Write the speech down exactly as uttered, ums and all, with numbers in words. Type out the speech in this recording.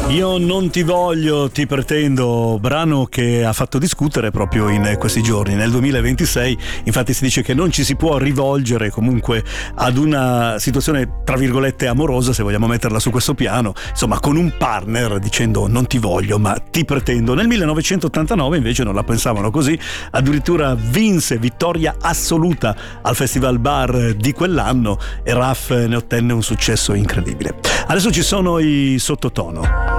Io non ti voglio, ti pretendo, brano che ha fatto discutere proprio in questi giorni, nel duemilaventisei. Infatti si dice che non ci si può rivolgere comunque ad una situazione tra virgolette amorosa, se vogliamo metterla su questo piano, insomma con un partner dicendo non ti voglio ma ti pretendo. Nel millenovecentottantanove invece non la pensavano così, addirittura vinse vittoria assoluta al Festival Bar di quell'anno e Raf ne ottenne un successo incredibile. Adesso ci sono i Sottotono.